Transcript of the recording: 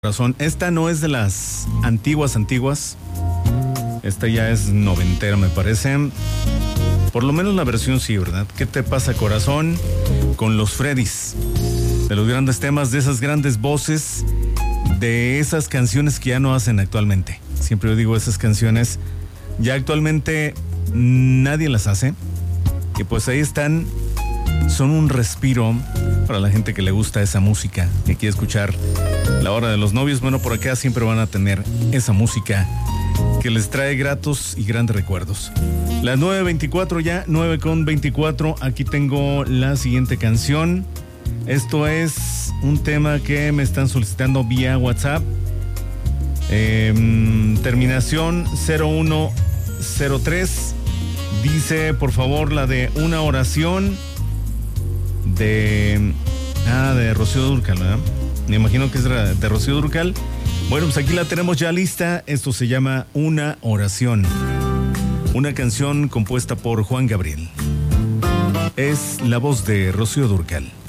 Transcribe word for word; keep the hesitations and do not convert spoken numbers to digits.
Corazón. Esta no es de las antiguas, antiguas. Esta ya es noventera, me parece. Por lo menos la versión sí, ¿verdad? ¿Qué te pasa, corazón? Con los Freddys. De los grandes temas, de esas grandes voces, de esas canciones que ya no hacen actualmente. Siempre yo digo, esas canciones ya actualmente nadie las hace. Y pues ahí están. Son un respiro para la gente que le gusta esa música, que quiere escuchar La Hora de los Novios. Bueno, por acá siempre van a tener esa música que les trae gratos y grandes recuerdos. Las nueve veinticuatro ya, nueve con veinticuatro. Aquí tengo la siguiente canción. Esto es un tema que me están solicitando vía WhatsApp. Eh, terminación cero uno cero tres. Dice, por favor, la de Una Oración de... Ah, de Rocío Dúrcal, ¿verdad? Me imagino que es de Rocío Dúrcal. Bueno, pues aquí la tenemos ya lista. Esto se llama Una Oración. Una canción compuesta por Juan Gabriel. Es la voz de Rocío Dúrcal.